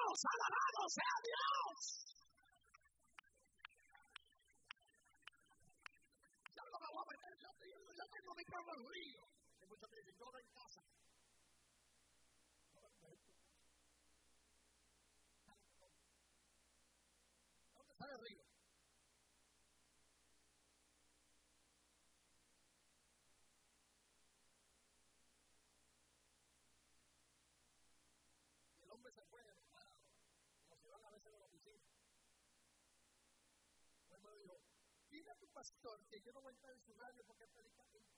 Dios, alabado sea Dios. Yo no me voy a meter, yo tengo mi propio río. Hay muchos que dicen, yo en casa. ¿Dónde sale el río? Y el hombre se fue, hermano, como se van a veces de la oficina. Pues me dijo, dile a tu pastor que yo no voy a entrar en su radio porque predica en